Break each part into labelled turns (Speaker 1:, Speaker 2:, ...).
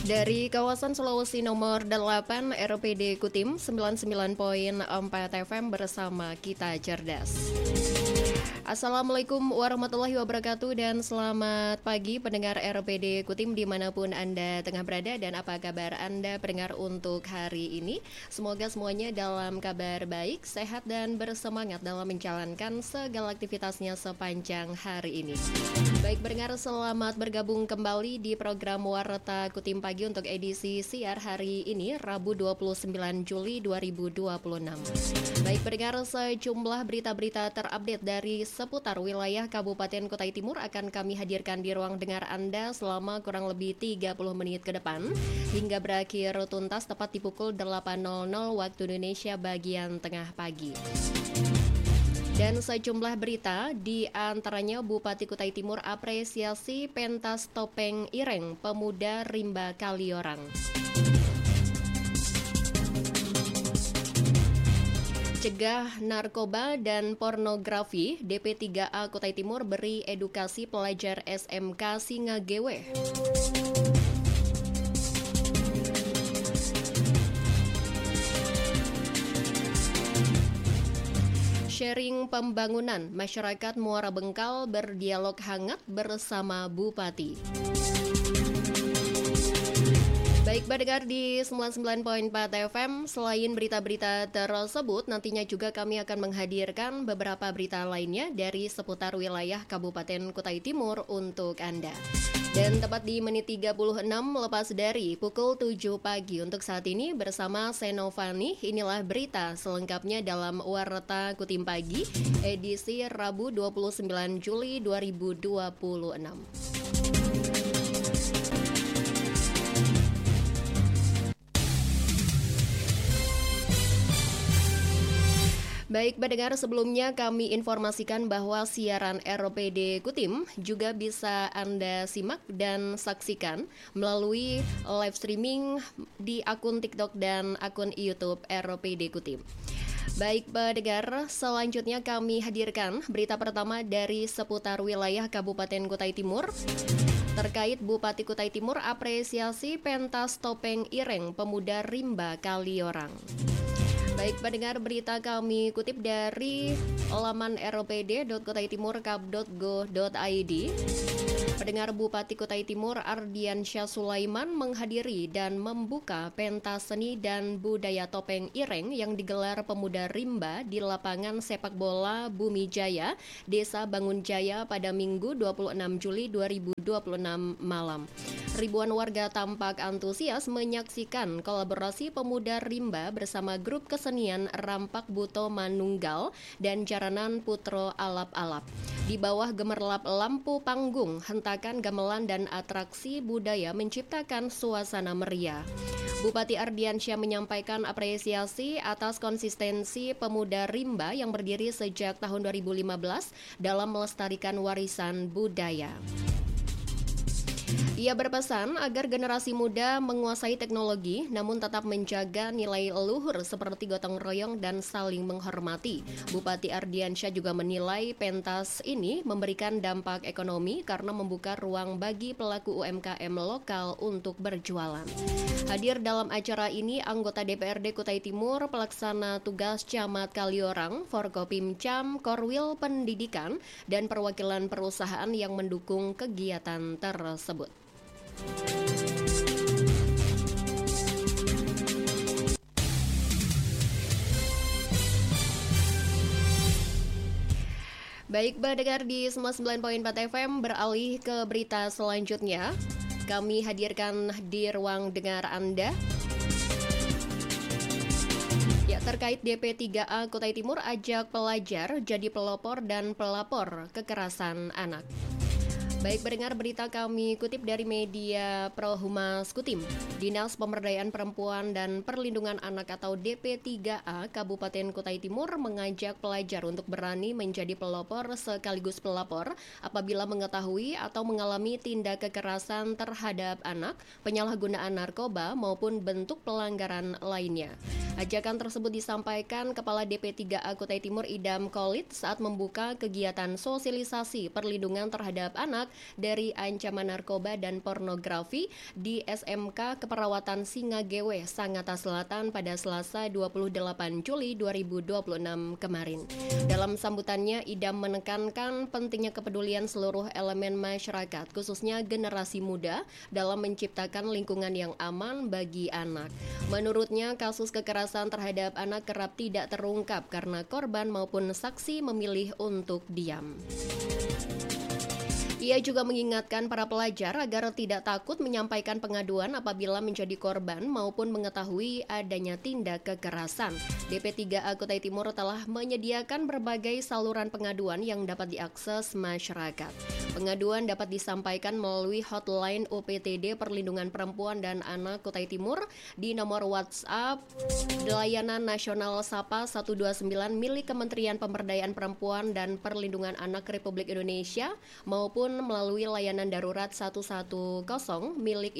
Speaker 1: Dari kawasan Sulawesi nomor 8 RPD Kutim 99.4 FM bersama Kita Cerdas. Assalamualaikum warahmatullahi wabarakatuh dan selamat pagi pendengar RPD Kutim dimanapun Anda tengah berada, dan apa kabar Anda pendengar untuk hari ini? Semoga semuanya dalam kabar baik, sehat dan bersemangat dalam menjalankan segala aktivitasnya sepanjang hari ini. Baik pendengar, selamat bergabung kembali di program Warta Kutim Pagi untuk edisi siar hari ini Rabu 29 Juli 2026. Baik pendengar, sejumlah berita-berita terupdate dari seputar wilayah Kabupaten Kutai Timur akan kami hadirkan di ruang dengar Anda selama kurang lebih 30 menit ke depan hingga berakhir tuntas tepat di pukul 8.00 waktu Indonesia bagian tengah pagi. Dan sejumlah berita, di antaranya Bupati Kutai Timur apresiasi pentas topeng ireng pemuda Rimba Kaliorang. Cegah narkoba dan pornografi, DP3A Kutai Timur beri edukasi pelajar SMK Singagewe. Sharing pembangunan, masyarakat Muara Bengkal berdialog hangat bersama Bupati. Baik pendengar di 99.4 FM, selain berita-berita tersebut, nantinya juga kami akan menghadirkan beberapa berita lainnya dari seputar wilayah Kabupaten Kutai Timur untuk Anda. Dan tepat di menit 36 lepas dari pukul 7 pagi untuk saat ini bersama Senovani, inilah berita selengkapnya dalam Warta Kutim Pagi edisi Rabu 29 Juli 2026. Baik pendengar, sebelumnya kami informasikan bahwa siaran RPD Kutim juga bisa Anda simak dan saksikan melalui live streaming di akun TikTok dan akun YouTube RPD Kutim. Baik pendengar, selanjutnya kami hadirkan berita pertama dari seputar wilayah Kabupaten Kutai Timur terkait Bupati Kutai Timur apresiasi pentas topeng ireng pemuda Rimba Kaliorang. Baik pendengar, berita kami kutip dari laman rpd.kutaitimur.kap.go.id. Pendengar, Bupati Kutai Timur Ardiansyah Sulaiman menghadiri dan membuka pentas seni dan budaya topeng ireng yang digelar pemuda Rimba di lapangan sepak bola Bumi Jaya, Desa Bangun Jaya pada Minggu 26 Juli 2026 malam. Ribuan warga tampak antusias menyaksikan kolaborasi pemuda Rimba bersama grup kesenian Rampak Buto Manunggal dan Jaranan Putro Alap-Alap. Di bawah gemerlap lampu panggung, hentakan gamelan dan atraksi budaya menciptakan suasana meriah. Bupati Ardiansyah menyampaikan apresiasi atas konsistensi pemuda Rimba yang berdiri sejak tahun 2015 dalam melestarikan warisan budaya. Ia berpesan agar generasi muda menguasai teknologi namun tetap menjaga nilai luhur seperti gotong royong dan saling menghormati. Bupati Ardiansyah juga menilai pentas ini memberikan dampak ekonomi karena membuka ruang bagi pelaku UMKM lokal untuk berjualan. Hadir dalam acara ini anggota DPRD Kutai Timur, pelaksana tugas Camat Kaliorang, Forkopimcam, Korwil Pendidikan, dan perwakilan perusahaan yang mendukung kegiatan tersebut. Baik pendengar di 99.4 FM, beralih ke berita selanjutnya. Kami hadirkan di ruang dengar Anda. Ya, terkait DP3A Kutai Timur ajak pelajar jadi pelopor dan pelapor kekerasan anak. Baik pendengar, berita kami kutip dari media Pro Humas Kutim. Dinas Pemberdayaan Perempuan dan Perlindungan Anak atau DP3A Kabupaten Kutai Timur mengajak pelajar untuk berani menjadi pelopor sekaligus pelapor apabila mengetahui atau mengalami tindak kekerasan terhadap anak, penyalahgunaan narkoba maupun bentuk pelanggaran lainnya. Ajakan tersebut disampaikan Kepala DP3A Kutai Timur Idam Kolit saat membuka kegiatan sosialisasi perlindungan terhadap anak anak dari ancaman narkoba dan pornografi di SMK Keperawatan Singagewe, Sangatta Selatan pada Selasa 28 Juli 2026 kemarin. Dalam sambutannya, Idam menekankan pentingnya kepedulian seluruh elemen masyarakat, khususnya generasi muda, dalam menciptakan lingkungan yang aman bagi anak. Menurutnya, kasus kekerasan terhadap anak kerap tidak terungkap karena korban maupun saksi memilih untuk diam. Ia juga mengingatkan para pelajar agar tidak takut menyampaikan pengaduan apabila menjadi korban maupun mengetahui adanya tindak kekerasan. DP3A Kutai Timur telah menyediakan berbagai saluran pengaduan yang dapat diakses masyarakat. Pengaduan dapat disampaikan melalui hotline UPTD Perlindungan Perempuan dan Anak Kutai Timur di nomor WhatsApp Layanan Nasional SAPA 129 milik Kementerian Pemberdayaan Perempuan dan Perlindungan Anak Republik Indonesia maupun melalui layanan darurat 110 milik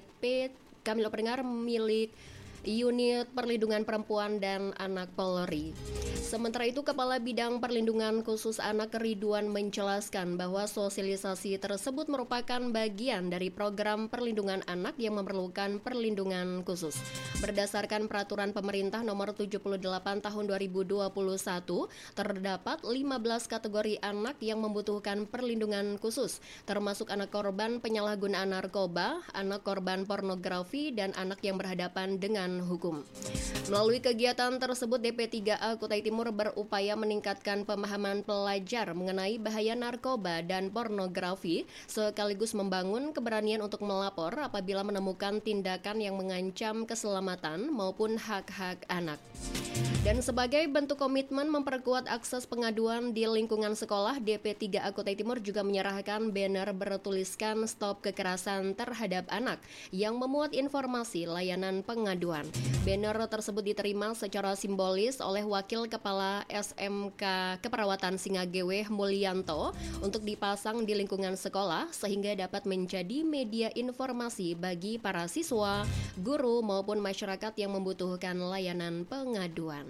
Speaker 1: milik Unit Perlindungan Perempuan dan Anak Polri. Sementara itu, Kepala Bidang Perlindungan Khusus Anak Ridwan menjelaskan bahwa sosialisasi tersebut merupakan bagian dari program perlindungan anak yang memerlukan perlindungan khusus. Berdasarkan peraturan pemerintah nomor 78 tahun 2021, terdapat 15 kategori anak yang membutuhkan perlindungan khusus, termasuk anak korban penyalahgunaan narkoba, anak korban pornografi, dan anak yang berhadapan dengan hukum. Melalui kegiatan tersebut, DP3A Kutai Timur berupaya meningkatkan pemahaman pelajar mengenai bahaya narkoba dan pornografi, sekaligus membangun keberanian untuk melapor apabila menemukan tindakan yang mengancam keselamatan maupun hak-hak anak. Dan sebagai bentuk komitmen memperkuat akses pengaduan di lingkungan sekolah, DP3A Kutai Timur juga menyerahkan banner bertuliskan Stop Kekerasan Terhadap Anak yang memuat informasi layanan pengaduan. Banner tersebut diterima secara simbolis oleh Wakil Kepala SMK Keperawatan Singagewe Mulyanto untuk dipasang di lingkungan sekolah sehingga dapat menjadi media informasi bagi para siswa, guru maupun masyarakat yang membutuhkan layanan pengaduan.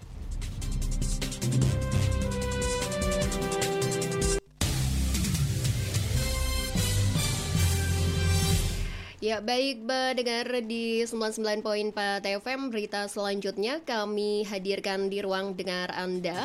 Speaker 1: Ya, baik pendengar di 99.4 FM, berita selanjutnya kami hadirkan di ruang dengar Anda.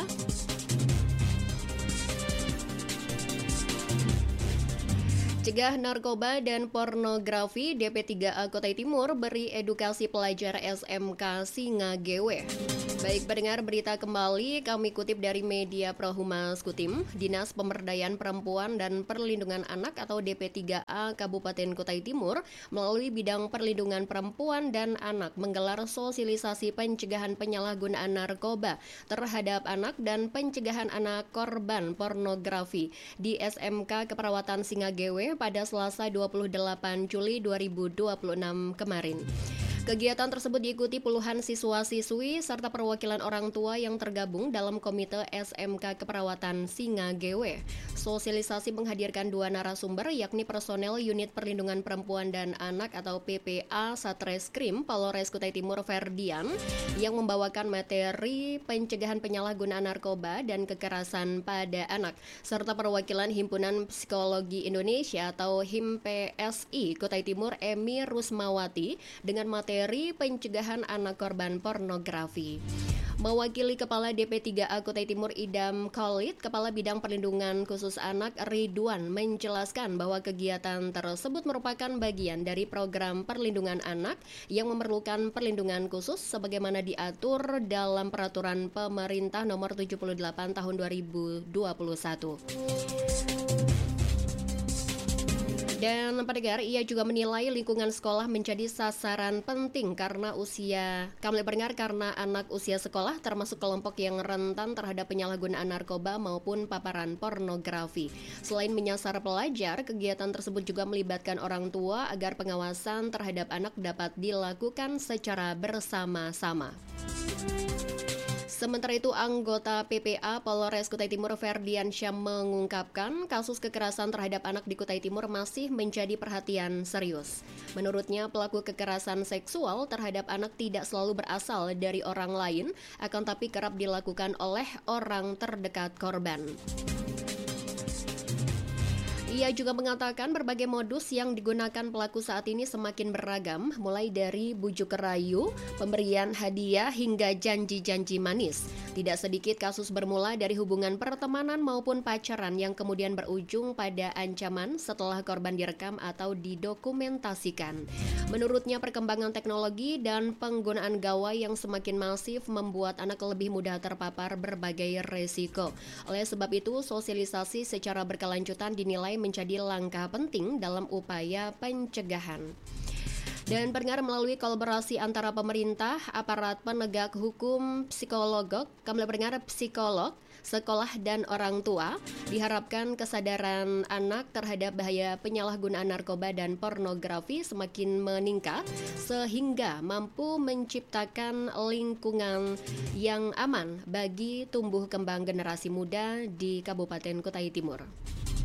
Speaker 1: Cegah narkoba dan pornografi, DP3A Kutai Timur beri edukasi pelajar SMK Singagewe. Baik pendengar, berita kembali kami kutip dari media Prohumas Kutim. Dinas Pemberdayaan Perempuan dan Perlindungan Anak atau DP3A Kabupaten Kutai Timur melalui bidang perlindungan perempuan dan anak menggelar sosialisasi pencegahan penyalahgunaan narkoba terhadap anak dan pencegahan anak korban pornografi di SMK Keperawatan Singagewe pada Selasa 28 Juli 2026 kemarin. Kegiatan tersebut diikuti puluhan siswa-siswi serta perwakilan orang tua yang tergabung dalam Komite SMK Keperawatan Singagewe. Sosialisasi menghadirkan dua narasumber, yakni personel Unit Perlindungan Perempuan dan Anak atau PPA Satreskrim Polres Kutai Timur Ferdian yang membawakan materi pencegahan penyalahgunaan narkoba dan kekerasan pada anak, serta perwakilan Himpunan Psikologi Indonesia atau HIMPSI Kutai Timur Emi Rusmawati dengan materi pencegahan anak korban pornografi. Mewakili Kepala DP3A Kutai Timur Idam Khalid, Kepala Bidang Perlindungan Khusus Anak Ridwan menjelaskan bahwa kegiatan tersebut merupakan bagian dari program perlindungan anak yang memerlukan perlindungan khusus sebagaimana diatur dalam Peraturan Pemerintah Nomor 78 Tahun 2021. Dan pendengar, ia juga menilai lingkungan sekolah menjadi sasaran penting karena anak usia sekolah termasuk kelompok yang rentan terhadap penyalahgunaan narkoba maupun paparan pornografi. Selain menyasar pelajar, kegiatan tersebut juga melibatkan orang tua agar pengawasan terhadap anak dapat dilakukan secara bersama-sama. Sementara itu, anggota PPA Polres Kutai Timur Ferdian Syam mengungkapkan kasus kekerasan terhadap anak di Kutai Timur masih menjadi perhatian serius. Menurutnya, pelaku kekerasan seksual terhadap anak tidak selalu berasal dari orang lain, akan tapi kerap dilakukan oleh orang terdekat korban. Ia juga mengatakan berbagai modus yang digunakan pelaku saat ini semakin beragam, mulai dari bujuk rayu, pemberian hadiah hingga janji-janji manis. Tidak sedikit kasus bermula dari hubungan pertemanan maupun pacaran yang kemudian berujung pada ancaman setelah korban direkam atau didokumentasikan. Menurutnya, perkembangan teknologi dan penggunaan gawai yang semakin masif membuat anak lebih mudah terpapar berbagai resiko. Oleh sebab itu, sosialisasi secara berkelanjutan dinilai menjadi langkah penting dalam upaya pencegahan. Dan pendengar, melalui kolaborasi antara pemerintah, aparat penegak hukum, psikolog, sekolah dan orang tua, diharapkan kesadaran anak terhadap bahaya penyalahgunaan narkoba dan pornografi semakin meningkat sehingga mampu menciptakan lingkungan yang aman bagi tumbuh kembang generasi muda di Kabupaten Kutai Timur.